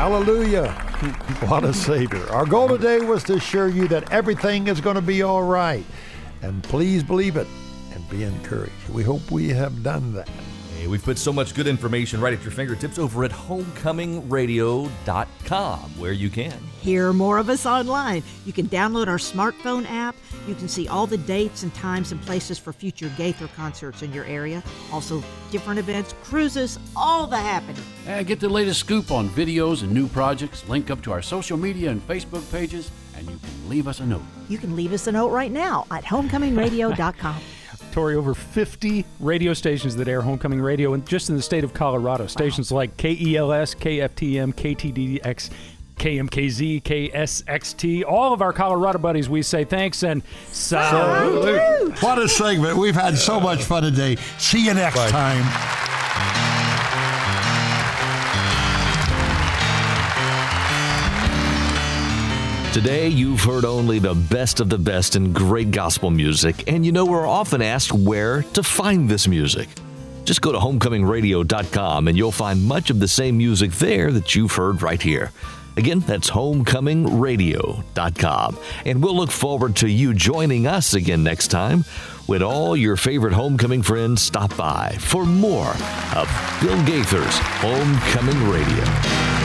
Hallelujah. What a Savior. Our goal today was to assure you that everything is going to be all right. And please believe it and be encouraged. We hope we have done that. Hey, we've put so much good information right at your fingertips over at homecomingradio.com, where you can hear more of us online. You can download our smartphone app. You can see all the dates and times and places for future Gaither concerts in your area. Also, different events, cruises, all the happening. And get the latest scoop on videos and new projects. Link up to our social media and Facebook pages, and you can leave us a note. You can leave us a note right now at homecomingradio.com. Tori, over 50 radio stations that air Homecoming Radio, and just in the state of Colorado. Stations like KELS, KFTM, KTDX, KMKZ, KSXT. All of our Colorado buddies, we say thanks and salute. What a segment. We've had so much fun today. See you next time. Today, you've heard only the best of the best in great gospel music, and you know we're often asked where to find this music. Just go to homecomingradio.com and you'll find much of the same music there that you've heard right here. Again, that's homecomingradio.com. And we'll look forward to you joining us again next time when all your favorite homecoming friends stop by for more of Bill Gaither's Homecoming Radio.